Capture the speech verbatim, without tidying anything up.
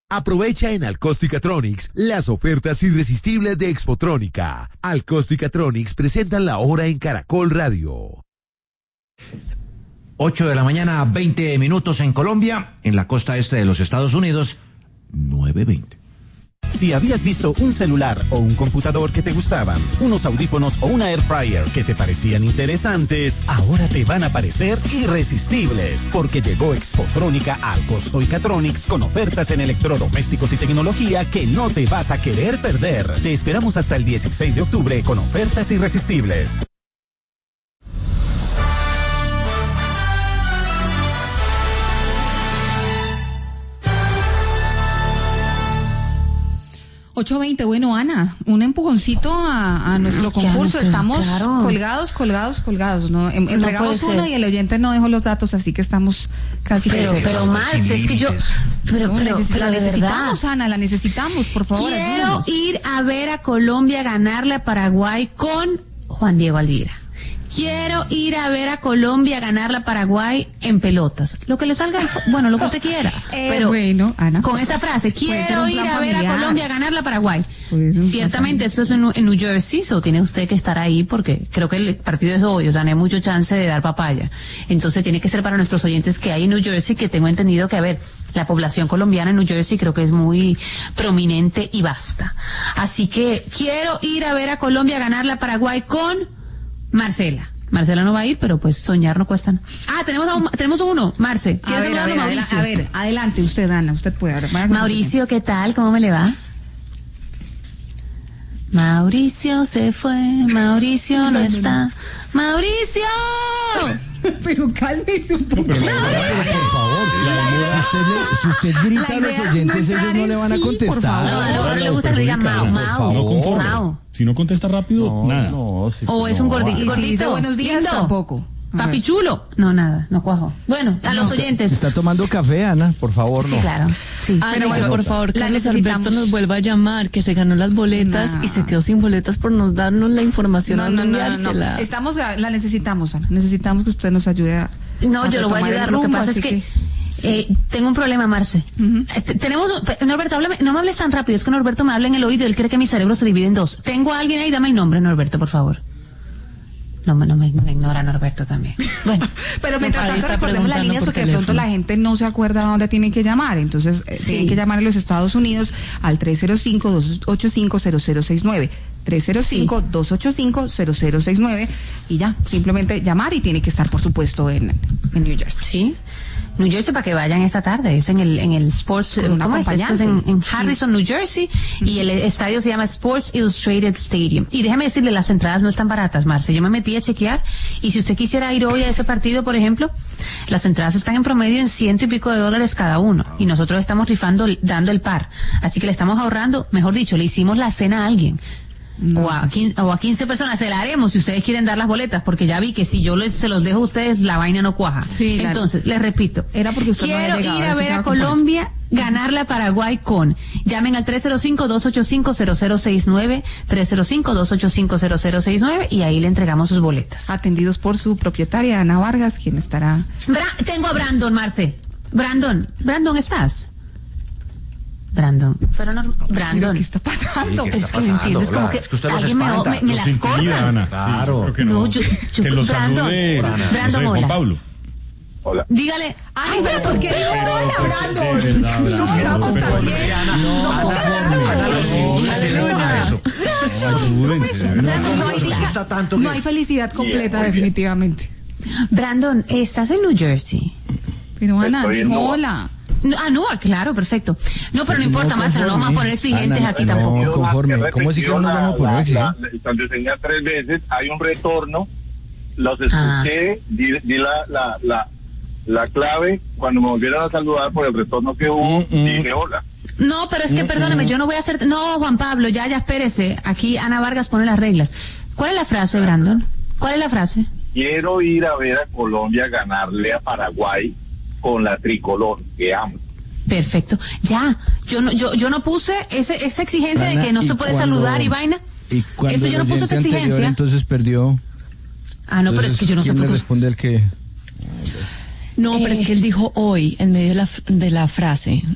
Aprovecha en Alcóstica-Tronics las ofertas irresistibles de Expotrónica. Alcóstica-Tronics presentan la hora en Caracol Radio. ocho de la mañana, veinte minutos en Colombia, en la costa este de los Estados Unidos, nueve veinte. Si habías visto un celular o un computador que te gustaban, unos audífonos o una air fryer que te parecían interesantes, ahora te van a parecer irresistibles, porque llegó Expotrónica a Alcóstica-Tronics con ofertas en electrodomésticos y tecnología que no te vas a querer perder. Te esperamos hasta el dieciséis de octubre con ofertas irresistibles. ocho veinte, bueno, Ana, un empujoncito a, a nuestro concurso. Claro, estamos claro. colgados, colgados, colgados, ¿no? En, No entregamos puede uno ser. y el oyente no dejó los datos, así que estamos casi... Pero, que- pero más, es que yo, pero, No, pero, neces- pero la de necesitamos, verdad. Ana, la necesitamos, por favor. Quiero ayúdanos. ir a ver a Colombia ganarle a Paraguay con Juan Diego Alvira. Quiero ir a ver a Colombia ganarle a Paraguay en pelotas. Lo que le salga, bueno, lo que usted quiera. Eh, pero bueno, Ana, con esa frase, puede ser quiero un ir plan a ver familiar. a Colombia ganarle a Paraguay. Puede ser un plan Ciertamente, esto es en, en New Jersey, so tiene usted que estar ahí porque creo que el partido es hoy, o sea, no hay mucho chance de dar papaya. Entonces tiene que ser para nuestros oyentes que hay en New Jersey, que tengo entendido que, a ver, la población colombiana en New Jersey creo que es muy prominente y vasta. Así que quiero ir a ver a Colombia ganarle a Paraguay con Marcela. Marcela no va a ir, pero pues soñar no cuesta. Ah, tenemos a un- tenemos uno, Marce. A ¿Quieres ver, a saludar ver, a adela- Mauricio? a ver, adelante usted, Ana, usted puede. Ahora, vaya con Mauricio, ¿qué tal? ¿Cómo me le va? Mauricio se fue, Mauricio no está. ¡Mauricio! nosotros. Pero cálmese un poco. Por favor, si usted, le- si usted grita La a los idea es oyentes, no ellos entrar no en le van a sí, por contestar. favor. No, a lo mejor le gusta que digan Mau, Por Mau. favor. No conforme. Mau. Si no contesta rápido, No, nada. no, sí, O es un no, gordito. Y si gordito, dice buenos días, lindo, tampoco. A Papi ver. chulo. No, nada, no cuajo. Bueno, a los oyentes. Está tomando café, Ana, por favor, Sí, no. claro. Sí. Ana, Pero bueno, que por favor, la Carlos necesitamos. Alberto nos vuelva a llamar, que se ganó las boletas Nah. y se quedó sin boletas por nos darnos la información. No, a no, no, no, no. enviársela. Estamos, gra- la necesitamos, Ana. Necesitamos que usted nos ayude a. No, yo lo voy a retomar el ayudar. Lo que rumbo, pasa es así que, eh, tengo un problema, Marce. Ujú. Eh, te- tenemos, pe- Norberto, háblame, no me hables tan rápido, es que Norberto me habla en el oído y él cree que mi cerebro se divide en dos. Tengo a alguien ahí, dame el nombre, Norberto, por favor. No, me- no me, me ignora Norberto también. Bueno, Pero mientras Ahí tanto está recordemos las preguntando líneas por porque de pronto teléfono. la gente no se acuerda dónde tienen que llamar. Entonces eh, Sí. tienen que llamar en los Estados Unidos al tres cero cinco, dos ocho cinco, cero cero seis nueve. tres cero cinco, dos ocho cinco, cero cero seis nueve y ya, simplemente llamar y tiene que estar por supuesto en, en New Jersey. sí. New Jersey para que vayan esta tarde, es en el en el Sports, Con una ¿cómo es? Esto es en, acompañante. en Harrison, New Jersey, y el estadio se llama Sports Illustrated Stadium. Y déjame decirle, las entradas no están baratas, Marce. Yo me metí a chequear, y si usted quisiera ir hoy a ese partido, por ejemplo, las entradas están en promedio en ciento y pico de dólares cada uno, y nosotros estamos rifando, dando el par. Así que le estamos ahorrando, mejor dicho, le hicimos la cena a alguien. O, a quince, o a quince personas, se la haremos si ustedes quieren dar las boletas, porque ya vi que si yo les, se los dejo a ustedes, la vaina no cuaja. Sí, la- Entonces, les repito, Era porque usted no quiero había llegado, ir a a veces ver se va a a componer. Colombia, ganarle a Paraguay con, llamen al tres cero cinco, dos ocho cinco, cero cero seis nueve, tres cero cinco, dos ocho cinco, cero cero seis nueve, y ahí le entregamos sus boletas. Atendidos por su propietaria Ana Vargas, quien estará. Bra- tengo a Brandon, Marce. Brandon, Brandon, ¿estás? Brandon, pero no, Brandon. ¿Qué está pasando? Sí, ¿qué Es está que me pasando? entiendes, como Claro, que es que usted los alguien me, espanta, me, me Los las intimida, corta. Ana. Claro. Sí, creo que No, no. yo- yo- que los Brandon, salude, no Brandon, sé, hola. Juan Pablo. Hola. Dígale, Ay, pero ¿por qué dijo hola, Brandon? De verdad, No, Brandon, vamos pero- a ver. Ana, No, Ana, no, Ana, no, Ana, lo siento, no, se le oye no, eso. Ayúdense, de verdad. No, no hay Nos dicha- gusta tanto no que- hay felicidad completa, muy bien. definitivamente. Brandon, ¿estás en New Jersey? Pero Ana, Estoy en dijo Newark. hola. No, ah, no, claro, perfecto. No, pero no importa, más, no vamos a poner exigentes Ana, aquí no, tampoco. conforme. ¿Cómo así que no nos vamos a poner la, exigentes? la, la- Cuando enseña tres veces, hay un retorno, los Ah. escuché, di, di la, la, la, la clave, cuando me volvieron a saludar por el retorno que hubo, Mm, mm. dije hola. No, pero es que perdóname, yo no voy a hacer. No, Juan Pablo, ya, ya espérese. Aquí Ana Vargas pone las reglas. ¿Cuál es la frase, Brandon? ¿Cuál es la frase? Quiero ir a ver a Colombia ganarle a Paraguay con la tricolor, que amo. Perfecto. Ya, yo no, yo, yo no puse ese, esa exigencia Ana, de que no y se puede cuando- saludar y vaina. Y cuando Eso yo el no puse oyente esa anterior, exigencia. entonces perdió. Ah, no, pero es que yo no sé ¿quién por le qué. responde el que? No, pero es que él dijo hoy, en medio de la, f- de la frase,